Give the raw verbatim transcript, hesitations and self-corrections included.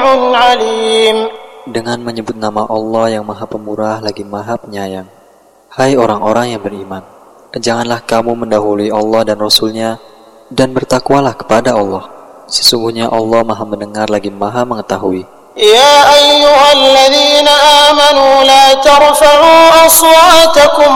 عليم. Dengan menyebut nama Allah yang Maha Pemurah lagi Maha Penyayang. Hai orang-orang yang beriman, dan janganlah kamu mendahului Allah dan Rasul-Nya, dan bertakwalah kepada Allah. Sesungguhnya Allah Maha mendengar lagi Maha mengetahui. يا أيها الذين آمنوا لا ترفعوا أصواتكم